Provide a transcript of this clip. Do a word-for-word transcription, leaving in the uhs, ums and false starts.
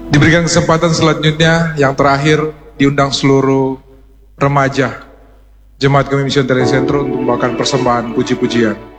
Diberikan kesempatan selanjutnya yang terakhir diundang seluruh remaja Jemaat Kami Mision Teresentro untuk membawakan persembahan puji-pujian.